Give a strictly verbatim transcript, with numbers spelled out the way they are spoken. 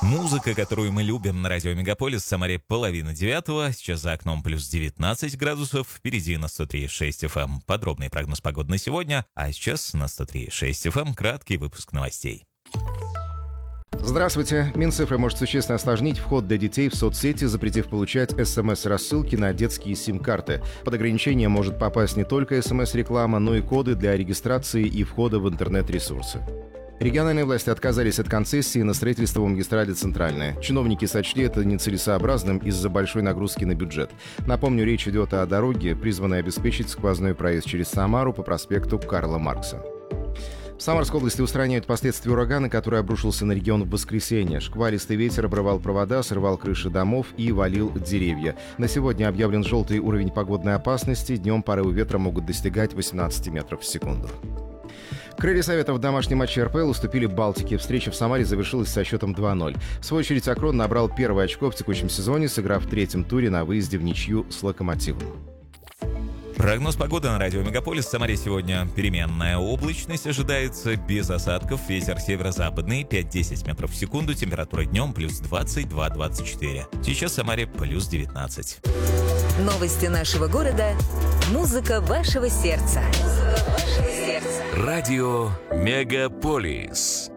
Музыка, которую мы любим на радио Мегаполис, в Самаре половина девятого. Сейчас за окном плюс девятнадцать градусов. Впереди на сто три и шесть эф эм подробный прогноз погоды на сегодня. А сейчас на сто три и шесть эф эм краткий выпуск новостей. Здравствуйте. Минцифры может существенно осложнить вход для детей в соцсети, запретив получать смс-рассылки на детские сим-карты. Под ограничение может попасть не только смс-реклама, но и коды для регистрации и входа в интернет-ресурсы. Региональные власти отказались от концессии на строительство в магистрали «Центральная». Чиновники сочли это нецелесообразным из-за большой нагрузки на бюджет. Напомню, речь идет о дороге, призванной обеспечить сквозной проезд через Самару по проспекту Карла Маркса. В Самарской области устраняют последствия урагана, который обрушился на регион в воскресенье. Шквалистый ветер обрывал провода, срывал крыши домов и валил деревья. На сегодня объявлен желтый уровень погодной опасности. Днем порывы ветра могут достигать восемнадцать метров в секунду. Крылья Советов в домашнем матче эр пэ эл уступили Балтике. Встреча в Самаре завершилась со счетом два ноль. В свою очередь Акрон набрал первое очко в текущем сезоне, сыграв в третьем туре на выезде в ничью с Локомотивом. Прогноз погоды на радио Мегаполис. В Самаре сегодня переменная облачность ожидается, без осадков. Ветер северо-западный пять-десять метров в секунду. Температура днем плюс двадцать два - двадцать четыре. Сейчас в Самаре плюс девятнадцать. Новости нашего города. Музыка вашего сердца. Музыка вашего сердца. Радио Мегаполис.